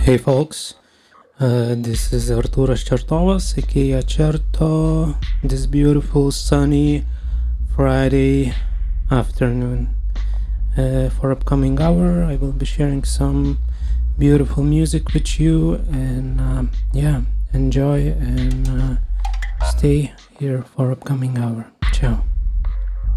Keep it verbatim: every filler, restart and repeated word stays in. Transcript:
Hey folks, uh, this is Arturas Chertovas, aka Cherto, this beautiful sunny Friday afternoon. Uh, for upcoming hour, I will be sharing some beautiful music with you, and um, yeah, enjoy and uh, stay here for upcoming hour. Ciao.